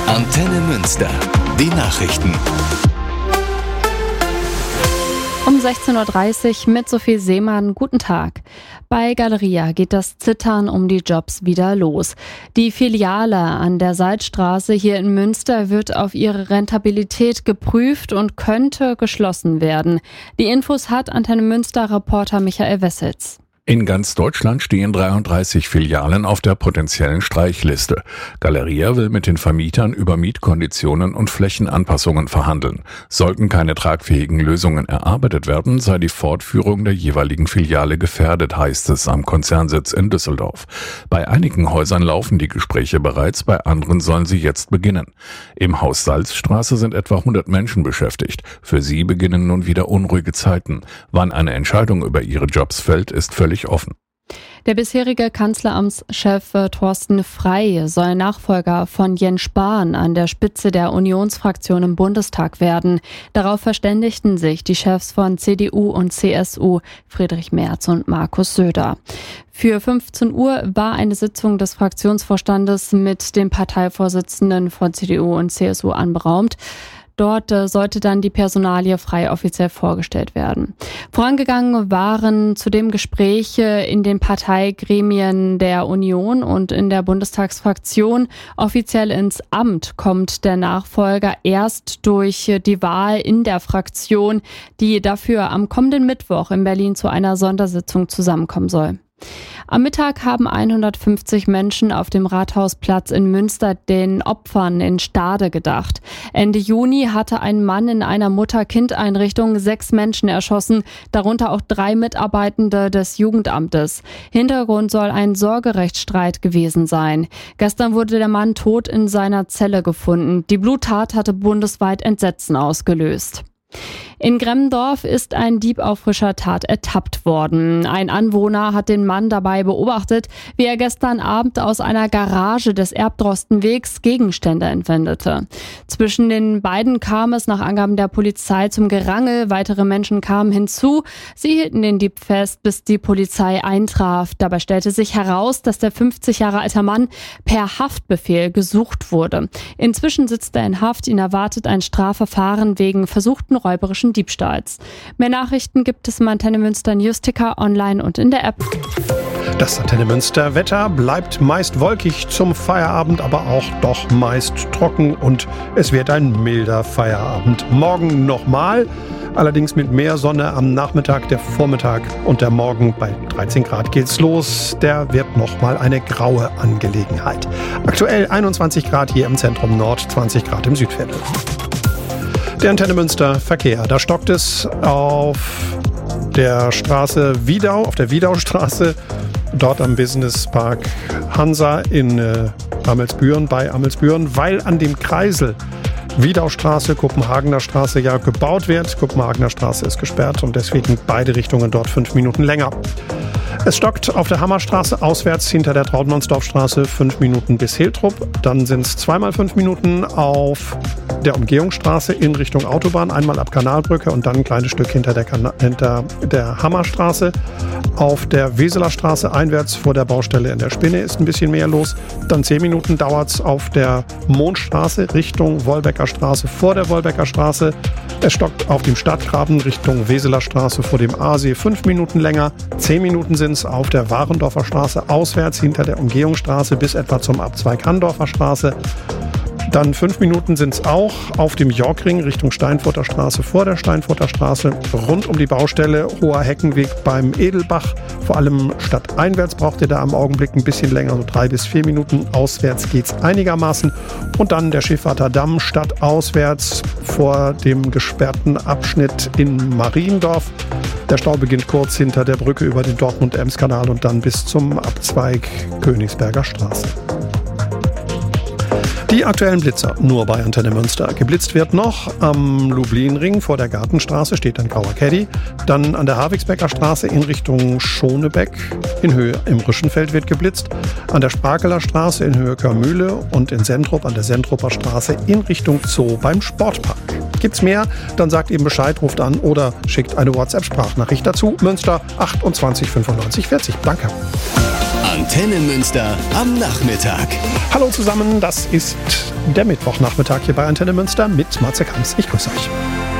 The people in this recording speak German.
Antenne Münster. Die Nachrichten. Um 16.30 Uhr mit Sophie Seemann. Guten Tag. Bei Galeria geht das Zittern um die Jobs wieder los. Die Filiale an der Salzstraße hier in Münster wird auf ihre Rentabilität geprüft und könnte geschlossen werden. Die Infos hat Antenne Münster-Reporter Michael Wessels. In ganz Deutschland stehen 33 Filialen auf der potenziellen Streichliste. Galeria will mit den Vermietern über Mietkonditionen und Flächenanpassungen verhandeln. Sollten keine tragfähigen Lösungen erarbeitet werden, sei die Fortführung der jeweiligen Filiale gefährdet, heißt es am Konzernsitz in Düsseldorf. Bei einigen Häusern laufen die Gespräche bereits, bei anderen sollen sie jetzt beginnen. Im Haus Salzstraße sind etwa 100 Menschen beschäftigt. Für sie beginnen nun wieder unruhige Zeiten. Wann eine Entscheidung über ihre Jobs fällt, ist völlig offen. Der bisherige Kanzleramtschef Thorsten Frey soll Nachfolger von Jens Spahn an der Spitze der Unionsfraktion im Bundestag werden. Darauf verständigten sich die Chefs von CDU und CSU, Friedrich Merz und Markus Söder. Für 15 Uhr war eine Sitzung des Fraktionsvorstandes mit dem Parteivorsitzenden von CDU und CSU anberaumt. Dort sollte dann die Personalie Frey offiziell vorgestellt werden. Vorangegangen waren zudem Gespräche in den Parteigremien der Union und in der Bundestagsfraktion. Offiziell ins Amt kommt der Nachfolger erst durch die Wahl in der Fraktion, die dafür am kommenden Mittwoch in Berlin zu einer Sondersitzung zusammenkommen soll. Am Mittag haben 150 Menschen auf dem Rathausplatz in Münster den Opfern in Stade gedacht. Ende Juni hatte ein Mann in einer Mutter-Kind-Einrichtung 6 Menschen erschossen, darunter auch 3 Mitarbeitende des Jugendamtes. Hintergrund soll ein Sorgerechtsstreit gewesen sein. Gestern wurde der Mann tot in seiner Zelle gefunden. Die Bluttat hatte bundesweit Entsetzen ausgelöst. In Gremmendorf ist ein Dieb auf frischer Tat ertappt worden. Ein Anwohner hat den Mann dabei beobachtet, wie er gestern Abend aus einer Garage des Erbdrostenwegs Gegenstände entwendete. Zwischen den beiden kam es nach Angaben der Polizei zum Gerangel. Weitere Menschen kamen hinzu. Sie hielten den Dieb fest, bis die Polizei eintraf. Dabei stellte sich heraus, dass der 50 Jahre alte Mann per Haftbefehl gesucht wurde. Inzwischen sitzt er in Haft. Ihn erwartet ein Strafverfahren wegen versuchten räuberischen Diebstahls. Mehr Nachrichten gibt es im Antenne Münster Newsticker online und in der App. Das Antenne Münster Wetter bleibt meist wolkig zum Feierabend, aber auch doch meist trocken und es wird ein milder Feierabend. Morgen nochmal, allerdings mit mehr Sonne am Nachmittag, der Vormittag und der Morgen bei 13 Grad geht's los. Der wird nochmal eine graue Angelegenheit. Aktuell 21 Grad hier im Zentrum Nord, 20 Grad im Südviertel. Der Antenne Münster Verkehr. Da stockt es auf der Straße Wiedau, auf der Wiedaustraße, dort am Businesspark Hansa in Amelsbüren, bei Amelsbüren, weil an dem Kreisel Wiedaustraße, Kopenhagener Straße ja gebaut wird. Kopenhagener Straße ist gesperrt und deswegen beide Richtungen dort 5 Minuten länger. Es stockt auf der Hammerstraße auswärts hinter der Trautmannsdorfstraße 5 Minuten bis Hiltrup. Dann sind es zweimal 5 Minuten auf der Umgehungsstraße in Richtung Autobahn, einmal ab Kanalbrücke und dann ein kleines Stück hinter der Hammerstraße. Auf der Weseler Straße einwärts vor der Baustelle in der Spinne ist ein bisschen mehr los. Dann 10 Minuten dauert es auf der Mondstraße Richtung Wolbecker Straße vor der Wolbecker Straße. Es stockt auf dem Stadtgraben Richtung Weseler Straße vor dem Aasee 5 Minuten länger. 10 Minuten sind es auf der Warendorfer Straße auswärts hinter der Umgehungsstraße bis etwa zum Abzweig Handorfer Straße. Dann 5 Minuten sind es auch auf dem Yorkring Richtung Steinfurter Straße vor der Steinfurter Straße. Rund um die Baustelle Hoher Heckenweg beim Edelbach. Vor allem stadteinwärts braucht ihr da im Augenblick ein bisschen länger, so 3 bis 4 Minuten. Auswärts geht es einigermaßen. Und dann der Schiffahrter Damm stadtauswärts vor dem gesperrten Abschnitt in Mariendorf. Der Stau beginnt kurz hinter der Brücke über den Dortmund-Ems-Kanal und dann bis zum Abzweig Königsberger Straße. Die aktuellen Blitzer nur bei Antenne Münster. Geblitzt wird noch am Lublinring vor der Gartenstraße, steht ein grauer Caddy. Dann an der Havigsbecker Straße in Richtung Schonebeck in Höhe im Rüschenfeld wird geblitzt. An der Sprakeler Straße in Höhe Körmühle und in Sendrup an der Sendruper Straße in Richtung Zoo beim Sportpark. Gibt's mehr? Dann sagt eben Bescheid, ruft an oder schickt eine WhatsApp-Sprachnachricht dazu. Münster 28 95 40. Danke. Antenne Münster am Nachmittag. Hallo zusammen, das ist der Mittwochnachmittag hier bei Antenne Münster mit Marcel Kamps. Ich grüße euch.